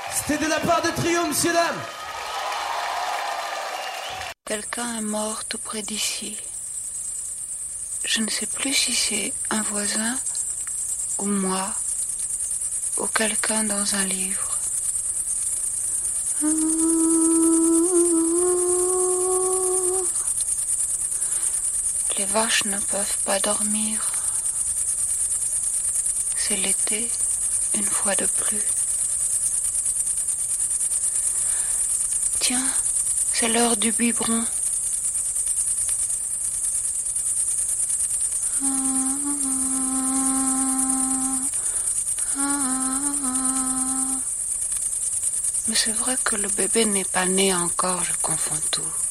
C'était de la part de Trio, messieurs, dames. Quelqu'un est mort tout près d'ici. Je ne sais plus si c'est un voisin ou moi ou quelqu'un dans un livre. Les vaches ne peuvent pas dormir. C'est l'été, une fois de plus. Tiens, c'est l'heure du biberon. Mais c'est vrai que le bébé n'est pas né encore, je confonds tout.